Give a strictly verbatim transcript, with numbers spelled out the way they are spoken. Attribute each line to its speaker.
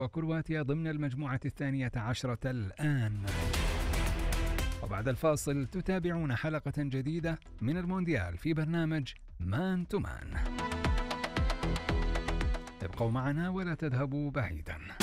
Speaker 1: وكرواتيا ضمن المجموعة الثانية عشرة الآن. وبعد الفاصل تتابعون حلقة جديدة من المونديال في برنامج مان تو مان. ابقوا معنا ولا تذهبوا بعيدا.